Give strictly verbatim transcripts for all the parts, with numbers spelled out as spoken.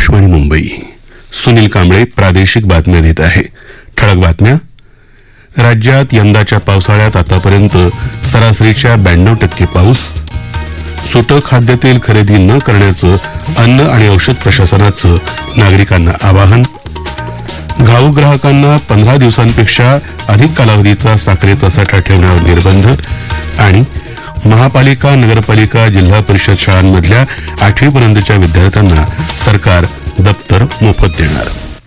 आकाशवाणी मुंबई. सुनील कांबळे प्रादेशिक बातम्या देत आहे. ठळक बातम्या. राज्यात यंदाच्या पावसाळ्यात आतापर्यंत सरासरीच्या ब्याण्णव टक्के पाऊस. सुटं खाद्यतेल खरेदी न करण्याचं अन्न आणि औषध प्रशासनाचं नागरिकांना आवाहन. घाऊक ग्राहकांना पंधरा दिवसांपेक्षा अधिक कालावधीचा साखरेचा साठा ठेवण्यावर निर्बंध. आणि महापालिका, नगरपालिका, जिल्हा परिषद शाळांमधल्या आठवीपर्यंतच्या विद्यार्थ्यांना सरकार दप्तर मोफत देणार.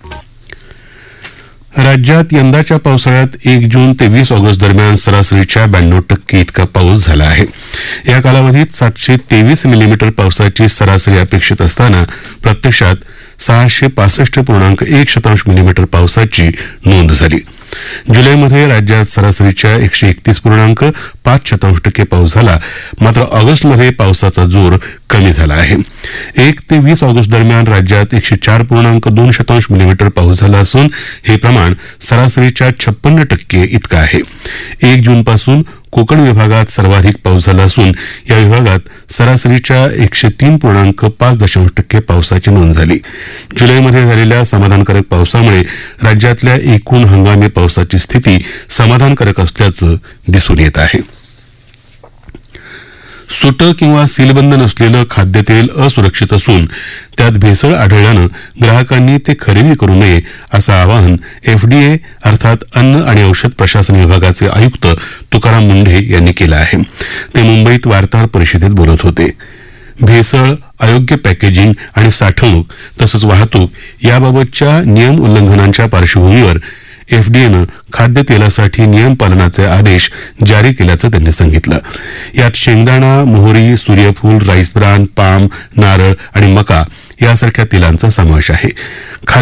राज्यात यंदाच्या पावसाळ्यात एक जून ते वीस ऑगस्ट दरम्यान सरासरीच्या ब्याण्णव टक्के इतका पाऊस झाला आहे. या कालावधीत सातशे तेवीस मिलीमीटर पावसाची सरासरी अपेक्षित असताना प्रत्यक्षात सहाशे पासष्ट पूर्णांक एक शतांश मिलीमीटर पावसाची नोंद झाली. जुलैमध्ये राज्यात सरासरीच्या एकशे एकतीस पूर्णांक पाच शतांश टक्के पाऊस झाला. मात्र ऑगस्टमध्ये पावसाचा जोर कमी झाला आहे. एक ते वीस ऑगस्ट दरम्यान राज्यात एकशे चार पूर्णांक दोन शतांश मिलीमीटर पाऊस झाला असून हे प्रमाण सरासरीच्या छप्पन्न टक्के इतकं आहे. एक जूनपासून कोकण विभागात सर्वाधिक पाऊस झाला असून या विभागात सरासरीच्या एकशे तीन पूर्णांक पाच दशांश टक्के पावसाची नोंद झाली. जुलैमध्ये झालेल्या समाधानकारक पावसामुळे राज्यातल्या एकूण हंगामी पावसाची स्थिती समाधानकारक असल्याचं दिसून येत आहे. सुटं किंवा सीलबंद नसलेलं खाद्यतेल असुरक्षित असून त्यात भेसळ आढळल्यानं ग्राहकांनी ते खरेदी करू नये असं आवाहन एफडीए अर्थात अन्न आणि औषध प्रशासन विभागाचे आयुक्त तुकाराम मुंढे यांनी केलं आहे. ते मुंबईत वार्ताहर परिषदेत बोलत होते. भेसळ, अयोग्य पॅकेजिंग आणि साठवणूक तसंच वाहतूक याबाबतच्या नियम उल्लंघनांच्या पार्श्वभूमीवर एफडीएनं खाद्यतेलासाठी नियम पालनाचे आदेश जारी केल्याचं त्यांनी सांगितलं. यात शेंगदाणा, मोहरी, सूर्यफूल, राईस ब्रान, पाम, नारळ आणि मका यासारख्या तेलांचा समावेश आहे.